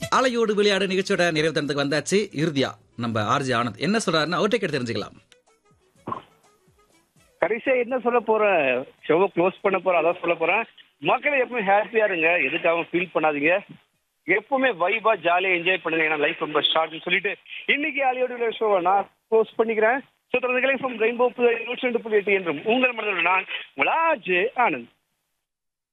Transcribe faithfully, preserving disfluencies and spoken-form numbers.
அலையோடு விளையாடு நிகழ்ச்சியோட நிறைவு தருணத்துக்கு வந்தாச்சு. இறுதியா நம்ம ஆர்ஜி ஆனந்த் என்ன சொல்றாருன்னு அவர்கிட்ட கேட்டு தெரிஞ்சுக்கலாம். கடைசியா என்ன சொல்ல போறேன், ஷோவை க்ளோஸ் பண்ண போறேன், அதான் சொல்ல போறேன். மக்கள் எப்பவுமே ஹாப்பியா இருங்க, எதுக்காகவும் ஃபீல் பண்ணாதீங்க, எப்பவுமே வைபா ஜாலியா என்ஜாய் பண்ணுங்க. ஏன்னா லைஃப் ரொம்ப ஷார்ட்னு சொல்லிட்டு இன்னைக்கு ஆலியோட ஷோவை நான் க்ளோஸ் பண்ணிக்கிறேன். ஸோ தொடர்ந்து ரெயின்போ நூற்றி ரெண்டு புள்ளி எட்டு என்றும் உங்கள் மனதில் நான் உங்கள் ஆர்ஜே ஆனந்த்.